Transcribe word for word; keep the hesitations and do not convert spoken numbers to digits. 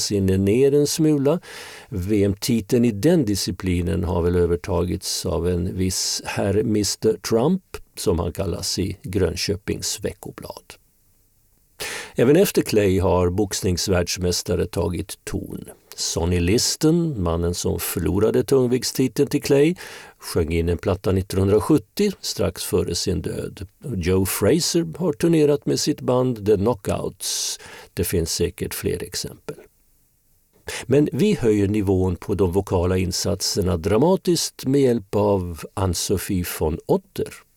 sinne ner en smula. V M-titeln i den disciplinen har väl övertagits av en viss herr mister Trump, som han kallas i Grönköpings Veckoblad. Även efter Clay har boxningsvärldsmästare tagit ton. Sonny Liston, mannen som förlorade tungviktstiteln till Clay, sjöng in en platta nittonhundrasjuttio strax före sin död. Joe Frazier har turnerat med sitt band The Knockouts. Det finns säkert fler exempel. Men vi höjer nivån på de vokala insatserna dramatiskt med hjälp av Ann-Sofie von Otter.